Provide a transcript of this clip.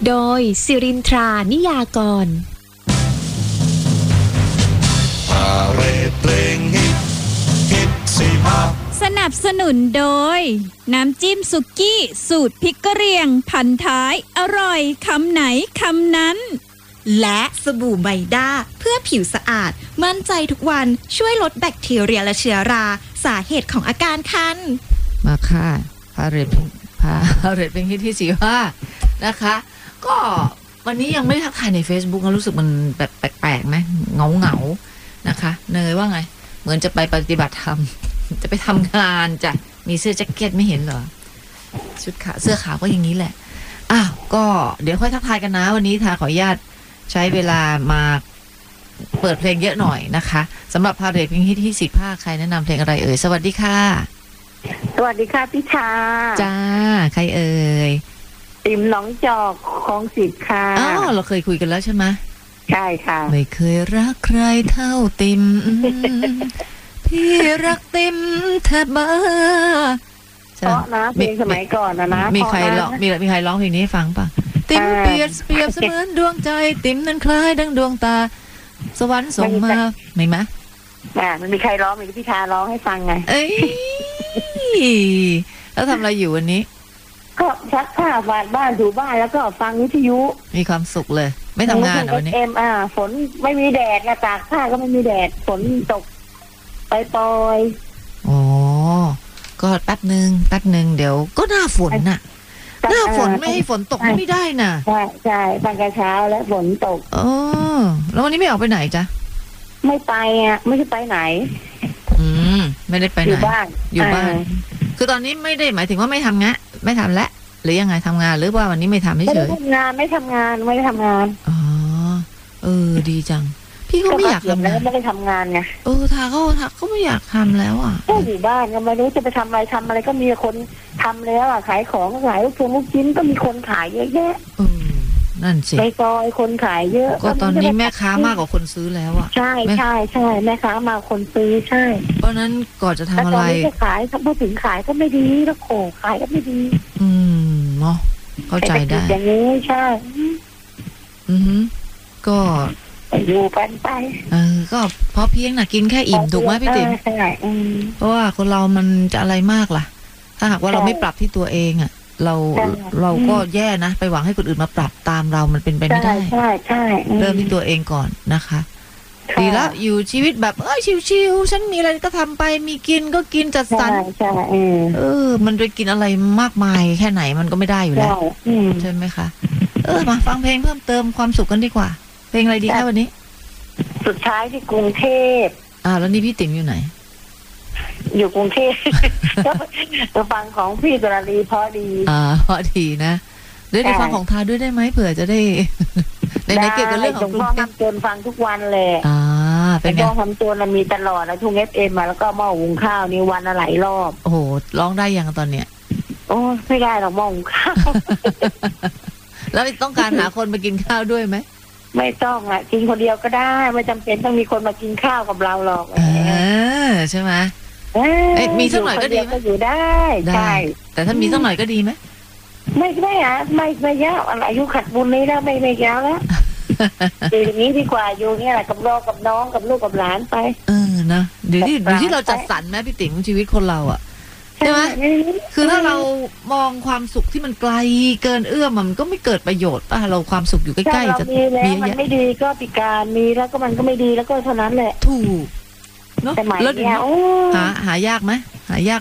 โดยสิรินทรานิยากรสนับสนุนโดยน้ำจิ้มสุกี้สูตรพริกกะเหรี่ยงพันท้ายอร่อยคำไหนคำนั้นและสบู่ไบด้าเพื่อผิวสะอาดมั่นใจทุกวันช่วยลดแบคทีเรียและเชื้อราสาเหตุของอาการคันมาค่ะพาเรตเป็นฮิตที่45นะคะก็วันนี้ยังไม่ได้ทักทายใน Facebook นะรู้สึกมันแบบแปลกๆไหมเงานะคะเนยว่าไงเหมือนจะไปปฏิบัติธรรมจะไปทำงานจ้ะมีเสื้อแจ็คเก็ตไม่เห็นเหรอชุดขาเสื้อขาวก็อย่างนี้แหละอ้าวก็เดี๋ยวค่อยทักทายกันนะวันนี้ทาขออนุญาตใช้เวลามาเปิดเพลงเยอะหน่อยนะคะสำหรับพาเรตเพลงฮิตที่45ใครแนะนำเพลงอะไรเอ่ยสวัสดีค่ะสวัสดีค่ะพี่ชาจ้าใครเอ่ยติ๋มหนองจอกของสิทธิ์ค่ะอ๋อเราเคยคุยกันแล้วใช่ไหมใช่ค่ะไม่เคยรักใครเท่าติ๋มพี่รักติ๋มแทบบ้าเพราะนะเพลงสมัยก่อนนะมีใครร้องมีใครร้องเพลงนี้ให้ฟังป่ะติ๋มเปรียบเสมือนดวงใจติ๋มนั้นคล้ายดังดวงตาสวรรค์ส่งมาไม่มะมันมีใครร้องมีพี่ชาร้องให้ฟังไงเอ้ยแล้วทำอะไรอยู่วันนี้ก็ซักผ้ากวาดบ้านถูบ้านแล้วก็ฟังวิทยุมีความสุขเลยไม่ทำงานวันนี้ฝนไม่มีแดดนะตากผ้าก็ไม่มีแดดฝนตกปล่อยอ๋อก็แป๊บนึงเดี๋ยวก็หน้าฝนน่ะหน้าฝนไม่ให้ฝนตกไม่ได้น่ะใช่ตั้งแต่เช้าแล้วฝนตกแล้ววันนี้ไม่ออกไปไหนจ๊ะไม่ไปไม่ใช่ไปไหนไม่ได้ไปไหนอยู่บ้านคือตอนนี้ไม่ได้หมายถึงว่าไม่ทำแล้วหรือยังไงทำงานหรือว่าวันนี้ไม่ทำไม่เฉยไม่ได้ทำงานอ๋อดีจังพี่ก็ไม่อยากทำแล้วไม่ได้ทำงานไงทาเขาไม่อยากทำแล้วอ่ะก็อยู่บ้านก็ไม่รู้จะไปทำอะไรก็มีคนทำแล้วขายของขายลูกชิ้นก็มีคนขายเยอะแยะนั่นสิในซอยคนขายเยอะก็ตอนนี้แม่ค้ามากกว่าคนซื้อแล้วอ่ะใช่แม่ค้ามาคนซื้อใช่เพราะนั้นก่อนจะทำอะไรจะขายถ้าพูดถึงขายก็ไม่ดีแล้วโขขายก็ไม่ดีเนาะเข้าใจได้อย่างนี้ใช่ก็อยู่กันไปก็เพราะเพียงน่ะกินแค่อิ่มถูกไหมพี่ติ๋มเพราะว่าคนเรามันจะอะไรมากล่ะถ้าหากว่าเราไม่ปรับที่ตัวเองอ่ะเราก็แย่นะไปหวังให้คนอื่นมาปรับตามเรามันเป็นไปไม่ได้ใช่เริ่มที่ตัวเองก่อนนะคะดีแล้วอยู่ชีวิตแบบชิวๆฉันมีอะไรก็ทำไปมีกินก็กินจัดสรรมันไปกินอะไรมากมายแค่ไหนมันก็ไม่ได้อยู่แล้วใช่ไหมคะมาฟังเพลงเพิ่มเติมความสุขกันดีกว่าเพลงอะไรดีคะวันนี้สุดท้ายที่กรุงเทพแล้วนี่พี่ติ๋มอยู่ไหนอยู่กรุงเทพจะฟังของพี่ตุลาลีเพราะดีเพราะดีนะได้ฟังของทาด้วยได้ไหมเผื่อจะได้ในเกี่ยวกับเรื่องของกรุงเทพทำจนฟังทุกวันเลยเป็นไงทำจนมันมีตลอดแล้วทุ่ง FM มาแล้วก็หม้อหุงข้าวนี่วันละหลายรอบโอ้โหร้องได้ยังตอนเนี้ยโอ้ไม่ได้หรอกหม้อหุงข้าวแล้วต้องการหาคนมากินข้าวด้วยไหมไม่ต้องกินคนเดียวก็ได้ไม่จำเป็นต้องมีคนมากินข้าวกับเราหรอกใช่ไหมมีสักหน่อยก็ดีไหมอยู่ได้ใช่แต่ถ้ามีสักหน่อยก็ดีไหมไม่ไม่ยากอายุขัดบุญนี้แล้วไม่ยาวแล้วอยู่อย่างนี้ดีกว่าอยู่เนี่ยแหละกับน้องกับลูกกับหลานไปนะเดี๋ยวที่เราจัดสรรไหมพี่ติ๋มชีวิตคนเราอ่ะใช่ไหมคือถ้าเรามองความสุขที่มันไกลเกินเอื้อมมันก็ไม่เกิดประโยชน์ป่ะเราความสุขอยู่ใกล้ๆจะมีแล้วมันไม่ดีก็พิการมีแล้วก็มันก็ไม่ดีแล้วก็เท่านั้นแหละถูกเนาะแล้วหายากไหมหายาก